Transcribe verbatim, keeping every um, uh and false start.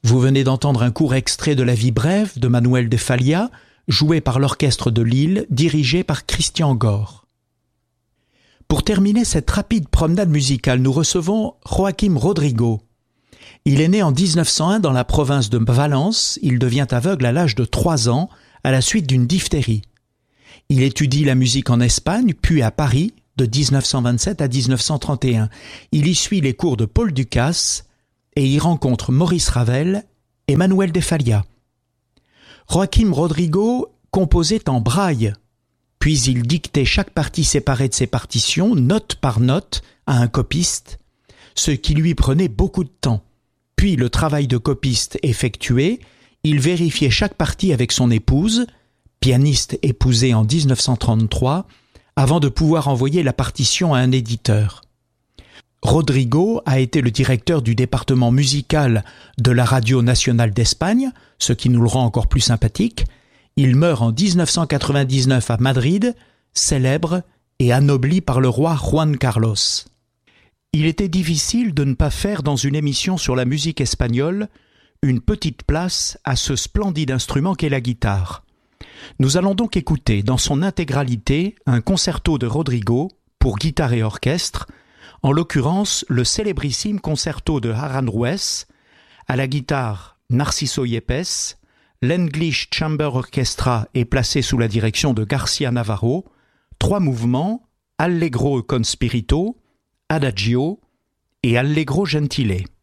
Vous venez d'entendre un court extrait de La vie brève de Manuel de Falla, joué par l'Orchestre de Lille, dirigé par Christian Gore. Pour terminer cette rapide promenade musicale, nous recevons Joaquim Rodrigo. Il est né en dix-neuf cent un dans la province de Valence. Il devient aveugle à l'âge de trois ans à la suite d'une diphtérie. Il étudie la musique en Espagne, puis à Paris, de dix-neuf cent vingt-sept à dix-neuf cent trente et un. Il y suit les cours de Paul Dukas et y rencontre Maurice Ravel et Manuel de Falla. Joaquim Rodrigo composait en braille, puis il dictait chaque partie séparée de ses partitions, note par note, à un copiste, ce qui lui prenait beaucoup de temps. Puis le travail de copiste effectué, il vérifiait chaque partie avec son épouse, pianiste épousée en dix-neuf cent trente-trois, avant de pouvoir envoyer la partition à un éditeur. Rodrigo a été le directeur du département musical de la Radio nationale d'Espagne, ce qui nous le rend encore plus sympathique. Il meurt en dix-neuf cent quatre-vingt-dix-neuf à Madrid, célèbre et anobli par le roi Juan Carlos. Il était difficile de ne pas faire dans une émission sur la musique espagnole une petite place à ce splendide instrument qu'est la guitare. Nous allons donc écouter dans son intégralité un concerto de Rodrigo pour guitare et orchestre, en l'occurrence le célébrissime concerto de Aranjuez, à la guitare Narciso Yepes. L'English Chamber Orchestra est placé sous la direction de Garcia Navarro, trois mouvements, Allegro con spirito, Adagio et Allegro gentile.